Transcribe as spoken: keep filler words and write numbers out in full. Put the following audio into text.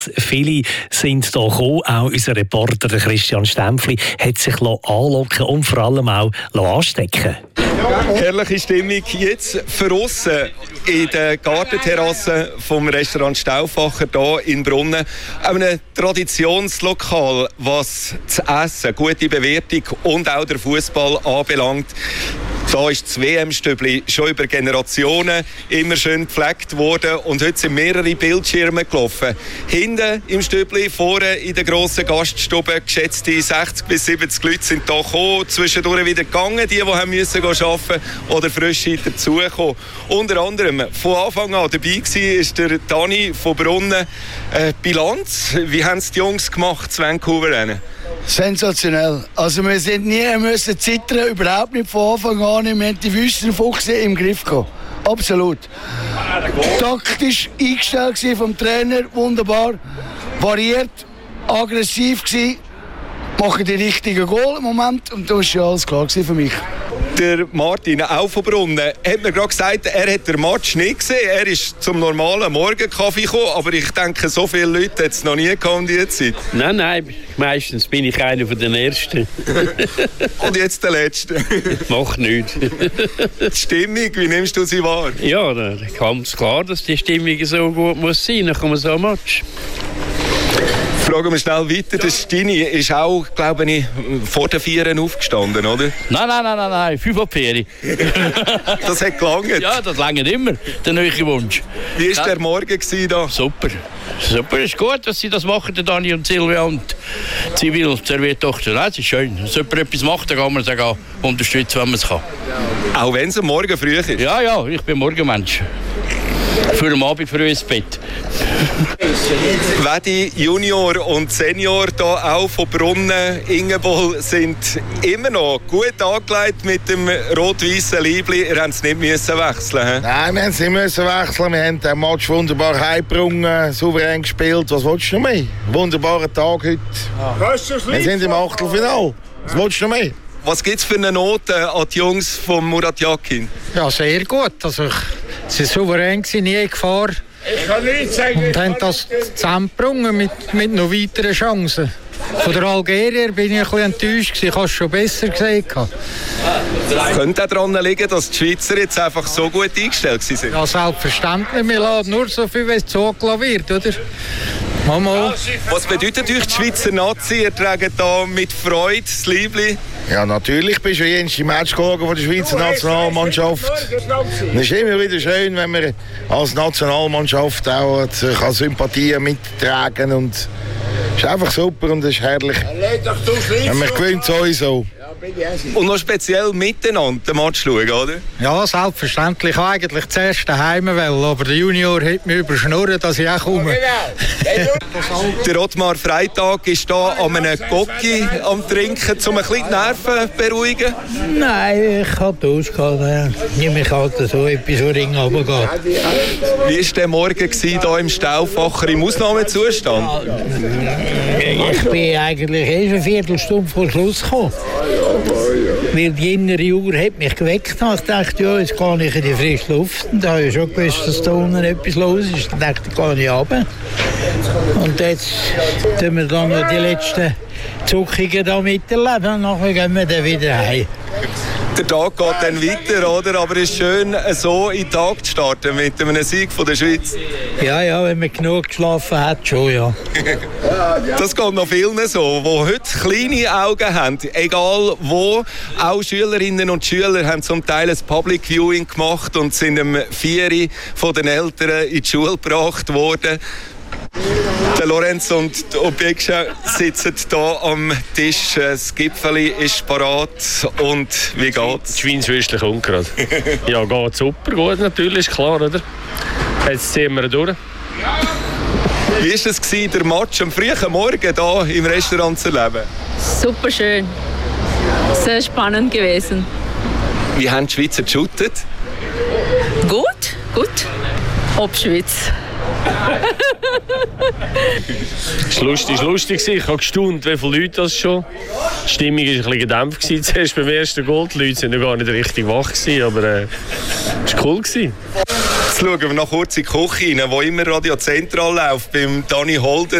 Viele sind hier gekommen, auch unser Reporter Christian Stempfli hat sich anlocken und vor allem auch anstecken. Herrliche Stimmung jetzt für aussen in der Gartenterrasse vom Restaurant Stauffacher hier in Brunnen. Ein Traditionslokal, was das Essen, gute Bewertung und auch der Fußball anbelangt. Da ist das W M-Stübli schon über Generationen immer schön gepflegt worden und heute sind mehrere Bildschirme gelaufen. Hinten im Stübli, vorne in der grossen Gaststube, geschätzte sechzig bis siebzig Leute sind hier gekommen, zwischendurch wieder gegangen, die, die haben müssen arbeiten oder frisch dazugekommen. Unter anderem von Anfang an dabei war ist der Dani von Brunnen. Äh, Bilanz, wie haben es die Jungs gemacht, zu Vancouver? Sensationell. Also wir sind nie müssen zittern, überhaupt nicht von Anfang an. Wir haben die Wüstenfuchse im Griff gehabt. Absolut. Taktisch eingestellt vom Trainer, wunderbar. Variiert, aggressiv gewesen. Machen die richtigen Goal im Moment und das war ja alles klar für mich. Der Martin, auch von Brunnen, hat mir gerade gesagt, er hat den Match nicht gesehen. Er ist zum normalen Morgenkaffee gekommen, aber ich denke, so viele Leute hat es noch nie gehabt in dieser Zeit. Nein, nein, meistens bin ich einer von den Ersten. Und jetzt der Letzte. Macht nichts. Die Stimmung, wie nimmst du sie wahr? Ja, ganz klar, dass die Stimmung so gut muss sein, dann kommt so ein Match. Fragen wir schnell weiter. Der Stini ist auch, glaube ich, vor den Vieren aufgestanden, oder? Nein, nein, nein, nein, nein. fünf ab vier. Das hat gelangt? Ja, das langt immer, der neue Wunsch. Wie war der Morgen da? Super. Super, ist gut, dass sie das machen, der Dani und Silvia und Zivil, Serviertochter. Das ist schön. Wenn jemand etwas macht, dann kann man es auch unterstützen, wenn man es kann. Auch wenn es am Morgen früh ist? Ja, ja, ich bin Morgenmensch. Für den Abend früh ins Bett. Wedi Junior und Senior hier auch von Brunnen, Ingebol sind immer noch gut angelegt mit dem rot-weißen Liebli. Ihr habt es nicht müssen wechseln. He? Nein, wir haben es nicht müssen wechseln. Wir haben den Match wunderbar heimgebracht, souverän gespielt. Was willst du noch mehr? Wunderbarer Tag heute. Ah. Wir sind im Achtelfinale. Was willst du noch mehr? Was gibt es für eine Note an die Jungs von Murat Yakin? Ja, sehr gut. Also, sie waren souverän, nie Gefahr. Ich kann nichts sagen. Und haben das zusammengebracht mit, mit noch weiteren Chancen. Von der Algerier bin ich ein bisschen enttäuscht. Ich habe es schon besser gesehen. Könnte auch daran liegen, dass die Schweizer jetzt einfach so gut eingestellt sind? Ja, selbstverständlich. Wir laden nur so viel, wie es zugelassen wird, oder? Mama. Was bedeutet euch die Schweizer Nazi? Ihr tragt da mit Freude das Liebli? Ja, natürlich bist du jens die Match von der Schweizer Nationalmannschaft. Es ist immer wieder schön, wenn man als Nationalmannschaft auch Sympathien mittragen und es ist einfach super und es ist herrlich. Ja, man gewöhnt sowieso. Und noch speziell miteinander den Match schauen, oder? Ja, selbstverständlich. Ich wollte eigentlich zuerst daheim wollen, aber der Junior hat mich überschnurrt, dass ich auch komme. Der Ottmar Freitag ist hier an einem Gocki am Trinken, um ein bisschen die Nerven zu beruhigen. Nein, ich habe ausgehalten. Ich mich halt so etwas, so Ring runtergeht. Wie war der Morgen hier im Stauffacher im Ausnahmezustand? Ich bin eigentlich erst eine Viertelstunde vor Schluss gekommen. Weil die innere Uhr hat mich geweckt. Ich dachte, ja, jetzt gehe ich in die frische Luft. Und da habe ich schon gewusst, dass da unten etwas los ist. Dann dachte ich, gehe ich runter. Und jetzt tun wir dann noch die letzten Zuckungen da miterleben. Und dann gehen wir dann wieder heim. Der Tag geht dann weiter, oder? Aber es ist schön, so in den Tag zu starten mit einem Sieg von der Schweiz. Ja, ja, wenn man genug geschlafen hat, schon, ja. Das geht noch vielen so, die heute kleine Augen haben. Egal wo, auch Schülerinnen und Schüler haben zum Teil ein Public Viewing gemacht und sind am vier von den Eltern in die Schule gebracht worden. Der Lorenz und die Objektchen sitzen hier am Tisch. Das Gipfeli ist parat. Und wie geht's? Schweinswürstchen kommt gerade. Ja, geht super gut natürlich, ist klar, oder? Jetzt ziehen wir durch. Wie war es, der Match am frühen Morgen hier im Restaurant zu erleben? Super schön. Sehr spannend gewesen. Wie haben die Schweizer geshootet? Gut, gut. Obschwitz. Es war lustig, lustig. Ich habe gestaunt, wie viele Leute das schon. Die Stimmung war ein bisschen gedämpft. Zuerst beim ersten Goal. Die Leute waren noch gar nicht richtig wach, aber äh, es war cool. Das Jetzt schauen wir noch kurz in die Küche rein, wo immer Radio Zentral läuft, beim Dani Holder.